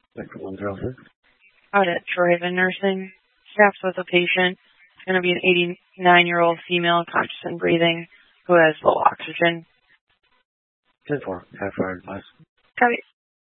Sector 106. Out at Shorehaven Nursing. Staff's with a patient. It's going to be an 89-year-old female, conscious and breathing, who has low oxygen. 10-4. Have fire advice. Copy.